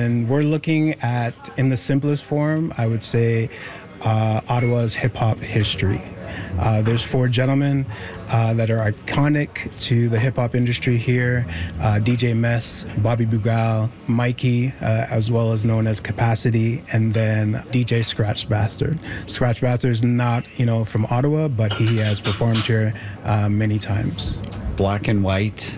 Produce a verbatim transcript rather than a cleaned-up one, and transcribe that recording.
And we're looking at, in the simplest form, I would say, uh, Ottawa's hip-hop history. Uh, there's four gentlemen uh, that are iconic to the hip-hop industry here. Uh, D J Mess, Bobby Bugal, Mikey, uh, as well as known as Capacity, and then D J Scratch Bastard. Scratch Bastard is not, you know, from Ottawa, but he has performed here uh, many times. Black and White,